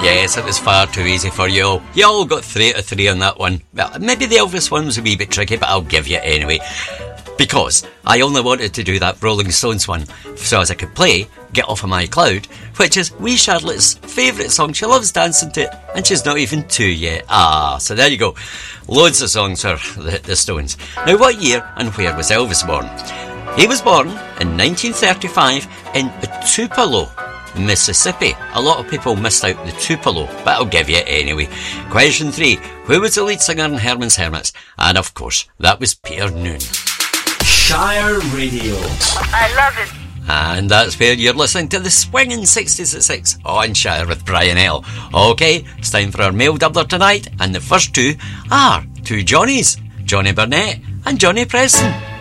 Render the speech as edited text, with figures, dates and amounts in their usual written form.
Yes, it was far too easy for you all. You all got 3 out of 3 on that one. Well, maybe the Elvis one was a wee bit tricky, but I'll give you it anyway. Because I only wanted to do that Rolling Stones one so as I could play Get Off of My Cloud, which is wee Charlotte's favourite song. She loves dancing to it, and she's not even 2 yet. So there you go. Loads of songs for the Stones. Now, what year and where was Elvis born? He was born in 1935 in Tupelo, Mississippi. A lot of people missed out the Tupelo, but I'll give you it anyway. Question 3. Who was the lead singer in Herman's Hermits? And of course, that was Peter Noone. Shire Radio. I love it. And that's where you're listening to the Swinging 60s at 6 on Shire with Brian L. OK, it's time for our mail doubler tonight, and the first two are two Johnnies, Johnny Burnett and Johnny Preston.